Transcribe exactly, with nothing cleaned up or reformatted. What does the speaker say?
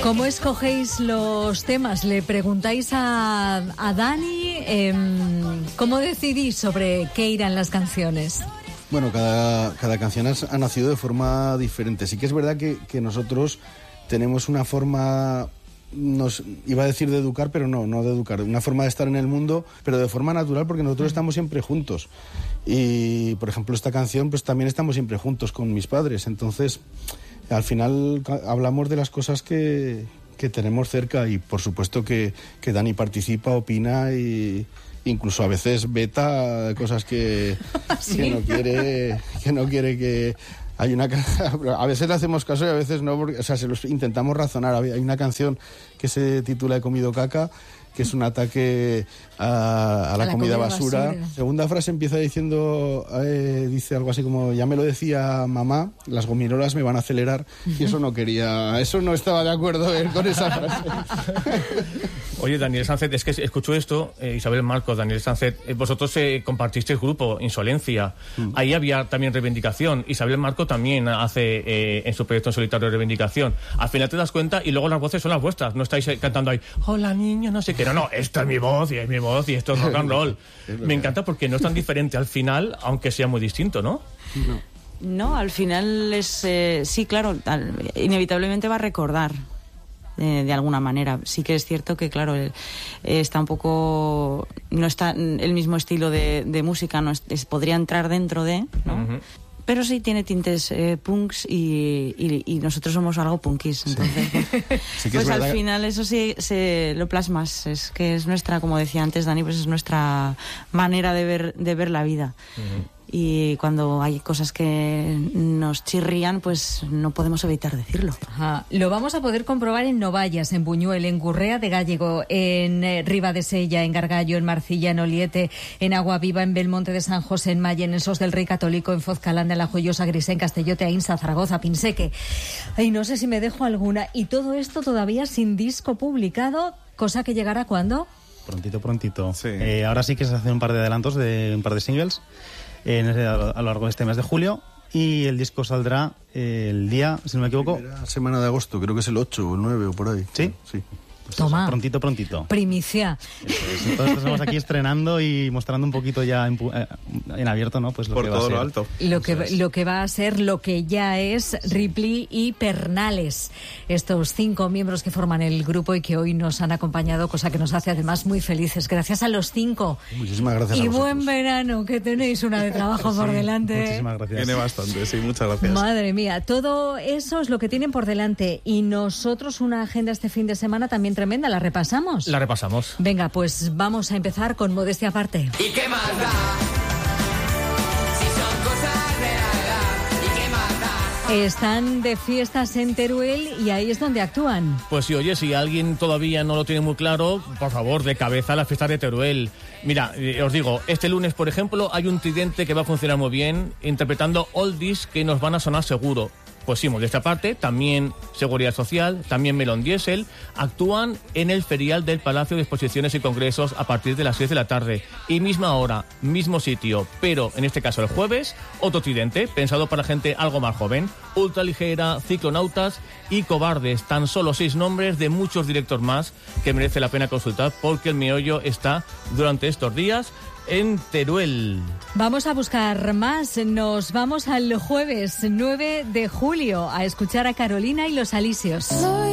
¿Cómo escogéis los temas? ¿Le preguntáis a, a Dani? Eh, ¿Cómo decidís sobre qué irán las canciones? Bueno, cada, cada canción ha, ha nacido de forma diferente. Sí que es verdad que, que nosotros tenemos una forma, nos iba a decir de educar, pero no, no de educar, una forma de estar en el mundo, pero de forma natural, porque nosotros estamos siempre juntos. Y, por ejemplo, esta canción, pues también estamos siempre juntos con mis padres. Entonces, al final hablamos de las cosas que, que tenemos cerca y, por supuesto, que, que Dani participa, opina y incluso a veces veta cosas que, ¿sí? que no quiere que no quiere que hay una a veces le hacemos caso y a veces no, porque, o sea, se los intentamos razonar. Hay una canción que se titula He comido caca, que es un ataque a, a la, a la comida, comida basura. basura. Segunda frase empieza diciendo, eh, dice algo así como, ya me lo decía mamá, las gominolas me van a acelerar, y eso no quería, eso no estaba de acuerdo él con esa frase. Oye, Daniel Sánchez, es que escucho esto, eh, Isabel Marcos, Daniel Sánchez, eh, vosotros eh, compartisteis grupo, Insolencia, mm. ahí había también reivindicación, Isabel Marcos también hace eh, en su proyecto en solitario reivindicación. Al final te das cuenta y luego las voces son las vuestras, no estáis eh, cantando ahí, hola niña, no sé qué, no, no, esta es mi voz y es mi voz y esto es rock and roll. Me encanta porque no es tan diferente al final, aunque sea muy distinto, ¿no? No, no al final es, eh, sí, claro, al, inevitablemente va a recordar. Eh, de alguna manera. Sí que es cierto que, claro, eh, está un poco... No está el mismo estilo de, de música, no es, es, podría entrar dentro de, ¿no? Uh-huh. Pero sí tiene tintes eh, punks y, y, y nosotros somos algo punkis, entonces sí. pues, sí pues al final eso sí se lo plasmas, es que es nuestra, como decía antes Dani, pues es nuestra manera de ver, de ver la vida. Uh-huh. Y cuando hay cosas que nos chirrían, pues no podemos evitar decirlo. Ajá. Lo vamos a poder comprobar en Novallas, en Buñuel, en Gurrea de Gállego, en eh, Ribadesella, en Gargallo, en Marcilla, en Oliete, en Aguaviva, en Belmonte de San José, en Malla, en Esos del Rey Católico, en Fozcalanda, en La Joyosa, Grisén, Castellote, Ainsa, Zaragoza, Pinseque. Ay, no sé si me dejo alguna. Y todo esto todavía sin disco publicado, cosa que llegará ¿cuándo? Prontito, prontito. Sí. Eh, ahora sí que se hacen un par de adelantos de un par de singles. En ese, a lo largo de este mes de julio, y el disco saldrá eh, el día, si no me equivoco, la semana de agosto, creo que es el ocho o el nueve o por ahí. ¿Sí? Sí. Pues Toma. Eso, prontito, prontito. Primicia. Entonces, entonces estamos aquí estrenando y mostrando un poquito ya en, en abierto, ¿no? Pues lo por que todo va a ser. lo alto. Lo que, lo que va a ser, lo que ya es Ripley y Pernales. Estos cinco miembros que forman el grupo y que hoy nos han acompañado, cosa que nos hace además muy felices. Gracias a los cinco. Muchísimas gracias y a vosotros. Y buen verano, que tenéis una de trabajo sí, por delante. Muchísimas gracias. Tiene bastante, sí, muchas gracias. Madre mía, todo eso es lo que tienen por delante. Y nosotros una agenda este fin de semana también tremenda. ¿La repasamos? La repasamos. Venga, pues vamos a empezar con Modestia Aparte. ¿Y qué más da? Si son cosas de la edad. ¿Y qué más da? Están de fiestas en Teruel y ahí es donde actúan. Pues sí, oye, si alguien todavía no lo tiene muy claro, por favor, de cabeza a las fiestas de Teruel. Mira, eh, os digo, este lunes, por ejemplo, hay un tridente que va a funcionar muy bien, interpretando oldies que nos van a sonar seguro. Pues sí, de esta parte, también Seguridad Social, también Melón Diesel, actúan en el ferial del Palacio de Exposiciones y Congresos a partir de las seis de la tarde. Y misma hora, mismo sitio, pero en este caso el jueves, otro tridente, pensado para gente algo más joven, Ultraligera, Ciclonautas y Cobardes. Tan solo seis nombres de muchos directos más que merece la pena consultar porque el meollo está durante estos días en Teruel. Vamos a buscar más. Nos vamos al jueves nueve de julio a escuchar a Carolina y los Alisios.